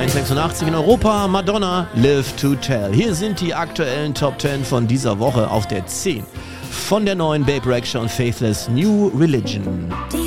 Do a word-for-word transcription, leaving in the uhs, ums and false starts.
neunzehnhundertsechsundachtzig in Europa, Madonna, Live to Tell. Hier sind die aktuellen Top zehn von dieser Woche auf der zehn von der neuen Babe Rexha und Faithless, New Religion.